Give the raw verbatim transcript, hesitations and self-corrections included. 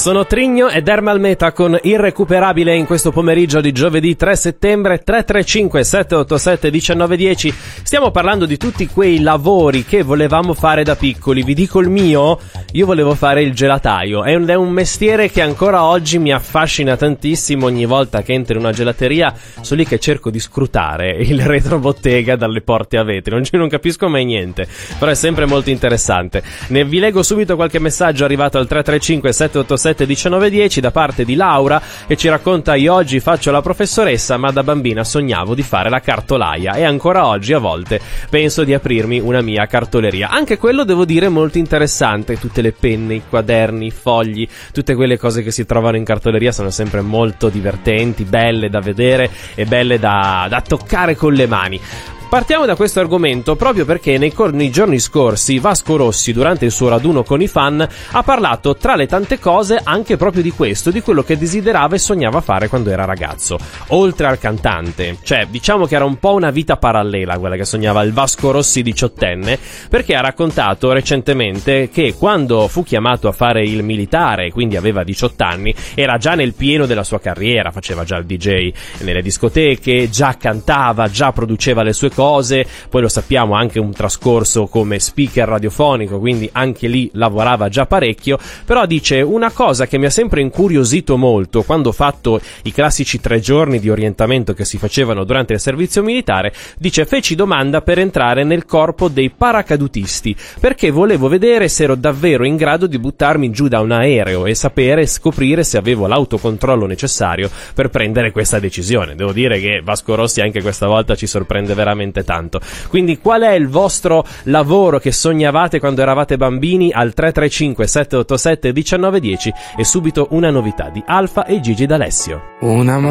Sono Trigno ed Ermal Meta con Irrecuperabile in questo pomeriggio di giovedì tre settembre. Tre tre cinque sette otto sette uno nove uno zero. Stiamo parlando di tutti quei lavori che volevamo fare da piccoli. Vi dico il mio, io volevo fare il gelataio. È un, è un mestiere che ancora oggi mi affascina tantissimo. Ogni volta che entro in una gelateria sono lì che cerco di scrutare il retrobottega dalle porte a vetri. Non, non capisco mai niente, però è sempre molto interessante. Ne vi leggo subito qualche messaggio arrivato al tre tre cinque sette otto sette uno nove uno zero da parte di Laura, che ci racconta: io oggi faccio la professoressa, ma da bambina sognavo di fare la cartolaia e ancora oggi a volte penso di aprirmi una mia cartoleria. Anche quello, devo dire, molto interessante. Tutte le penne, i quaderni, i fogli, tutte quelle cose che si trovano in cartoleria sono sempre molto divertenti, belle da vedere e belle da, da toccare con le mani. Partiamo da questo argomento proprio perché nei, cor- nei giorni scorsi Vasco Rossi, durante il suo raduno con i fan, ha parlato tra le tante cose anche proprio di questo, di quello che desiderava e sognava fare quando era ragazzo. Oltre al cantante, cioè diciamo che era un po' una vita parallela quella che sognava il Vasco Rossi diciottenne, perché ha raccontato recentemente che quando fu chiamato a fare il militare, quindi aveva diciotto anni, era già nel pieno della sua carriera, faceva già il D J nelle discoteche, già cantava, già produceva le sue cose. Cose, poi lo sappiamo, anche un trascorso come speaker radiofonico, quindi anche lì lavorava già parecchio. Però dice: una cosa che mi ha sempre incuriosito molto quando ho fatto i classici tre giorni di orientamento che si facevano durante il servizio militare, dice, feci domanda per entrare nel corpo dei paracadutisti, perché volevo vedere se ero davvero in grado di buttarmi giù da un aereo e sapere, scoprire se avevo l'autocontrollo necessario per prendere questa decisione. Devo dire che Vasco Rossi anche questa volta ci sorprende veramente tanto. Quindi qual è il vostro lavoro che sognavate quando eravate bambini? Al tre tre cinque sette otto sette uno nove uno zero. E subito una novità di Alfa e Gigi D'Alessio. Una